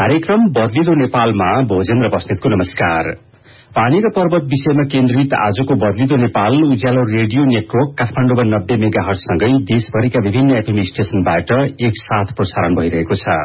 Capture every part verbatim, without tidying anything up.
कार्यक्रम बदलिदो नेपालमा भोजेन्द्र बस्नेतको नमस्कार। पानी र पर्वत विषयमा केन्द्रित आजको बदलिदो नेपाल उज्यालो रेडियो नेटवर्क काठमाडौँमा नब्बे मेगाहर्जसँगै देशभरिका विभिन्न एफएम स्टेशनबाट एक साथ प्रसारण भइरहेको छ।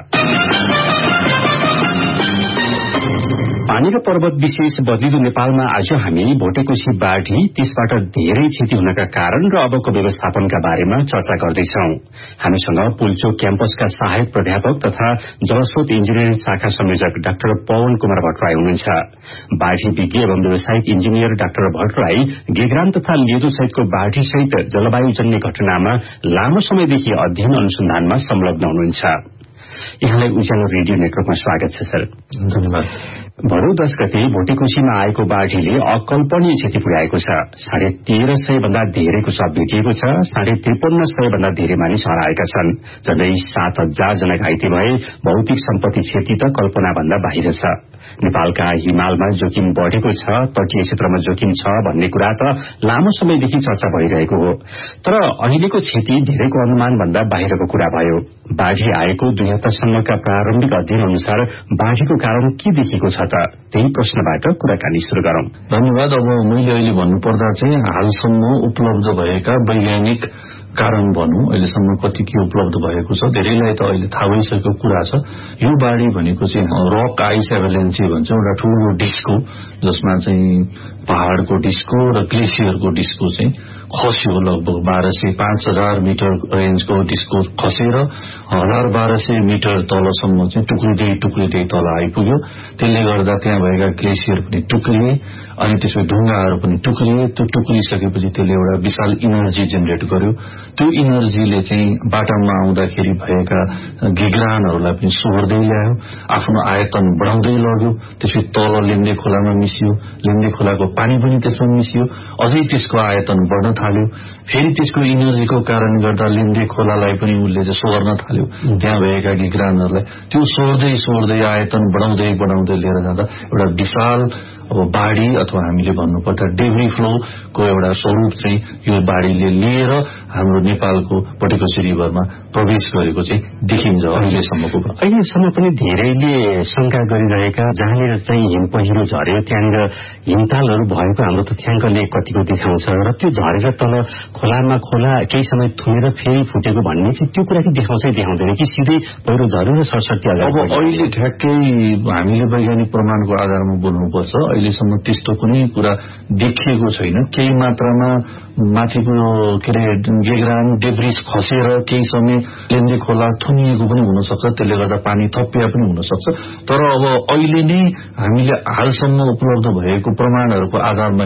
पानी र पर्वत विशेष बदलिदो नेपालमा आज हामी भोटेकोशी बाढी, त्यसबाट धेरै क्षति हुनका कारण र अबको व्यवस्थापनका बारेमा चर्चा गर्दैछौ। हामीसँग पुल्चोक क्याम्पसका सहायक प्राध्यापक तथा जलस्रोत इन्जिनियरिङ शाखा संयोजक डाक्टर पवन कुमार भट्टराई हुनुहुन्छ। बाढी विज्ञ एवं व्यावसायिक इन्जिनियर डाक्टर भट्टराई गेग्राम तथा लेदो सहितको बाढी सहित जलवायुजन्य घटनामा लामो समयदेखि अध्ययन अनुसन्धानमा संलग्न हुनुहुन्छ। यहाँलाई उज्यालो रेडियो नेटवर्कमा स्वागत छ सर। धन्यवाद। भदौ दश गते भोटेकोशीमा आएको बाढीले अकल्पनीय क्षति पुर्याएको छ। साढे तेह्र सय भन्दा धेरैको शव भेटिएको छ। साढे त्रिपन्न सय भन्दा धेरै मानिस हराएका छन्। झण्डै सात हजार जना घाइते भए। भौतिक सम्पत्ति क्षति त कल्पना भन्दा बाहिर छ। नेपालका हिमालमा जोखिम बढ़ेको छ, तटीय क्षेत्रमा जोखिम छ भन्ने कुरा त लामो समयदेखि चर्चा भइरहेको हो। तर अहिलेको क्षति धेरैको अनुमान भन्दा बाहिरको कुरा भयो। बाढी आएको दुई हप्तासम्मका प्रारम्भिक अध्ययन अनुसार बाढीको कारण के देखिएको छ त? त्यही प्रश्नबाट कुराकानी शुरू गरौं। धन्यवाद। अब मैले अहिले भन्नुपर्दा चाहिँ हालसम्म उपलब्ध भएका वैज्ञानिक कारण भनौं, अहिलेसम्म कति के उपलब्ध भएको छ धेरैलाई त अहिले थाहा भइसकेको कुरा छ। यो बाढी भनेको चाहिँ रक आइस एभलेन्सी भन्छ, एउटा ठूलो डिस्को जसमा चाहिँ पहाड़को डिस्को र ग्लेसियरको डिस्को चाहिँ खस्यो। लगभग बाह्र सय पाँच हजार मिटर रेन्जको डिस्को खसेर हजार बाह्र सय मिटर तलसम्म चाहिँ टुक्रिँदै टुक्रिँदै तल आइपुग्यो। त्यसले गर्दा त्यहाँ भएका ग्लेसियर पनि टुक्रिए, अनि त्यसपछि ढुङ्गाहरू पनि टुक्रिए। त्यो टुक्रिसकेपछि त्यसले एउटा विशाल इनर्जी जेनेरेट गर्यो। त्यो इनर्जीले चाहिँ बाटामा आउँदाखेरि भएका गिग्रानहरूलाई पनि सोहोर्दै ल्यायो, आफ्नो आयतन बढाउँदै लग्यो। त्यसपछि तल लेम्डे खोलामा मिसियो, लेम्डे खोलाको पानी पनि त्यसमा मिसियो, अझै त्यसको आयतन बढ्न थाल्यो। फेरि त्यसको इनर्जीको कारणले गर्दा लेम्डे खोलालाई पनि उसले चाहिँ सोहोर्न थाल्यो, त्यहाँ भएका गिग्रानहरूलाई। त्यो सोहोर्दै सोहोर्दै आयतन बढाउँदै बढाउँदै लिएर जाँदा एउटा विशाल अब बाढी अथवा हामीले भन्नुपर्दा डेब्री फ्लोको एउटा स्वरूप चाहिँ यो बाढीले लिएर हाम्रो नेपालको भोटेकोशी रिभरमा प्रवेश गरेको चाहिँ देखिन्छ। अहिलेसम्मको अहिलेसम्म पनि धेरैले शंका गरिरहेका, जहाँनिर चाहिँ हिम पहिरो झर्यो त्यहाँनिर हिमतालहरू भएको हाम्रो तथ्याङ्कले कतिको देखाउँछ र त्यो झरेर तल खोलामा खोला केही समय थुनेर फेरि फुटेको भन्ने चाहिँ त्यो कुरा चाहिँ देखाउँछै देखाउँदैन कि सिधै पहिरो झर्यो र सरसर्ती अब अहिले ठ्याक्कै हामीले वैज्ञानिक प्रमाणको आधारमा बोल्नुपर्छ। अहिलेसम्म त्यस्तो कुनै कुरा देखिएको छैन। केही मात्रामा माथिको के अरे गेग्रान डेब्रिस खसेर केही समय लेम्डे खोला थुनिएको पनि हुन सक्छ, त्यसले गर्दा पानी थपिया पनि हुन सक्छ। तर अब अहिले नै हामीले हालसम्म उपलब्ध भएको प्रमाणहरूको आधारमा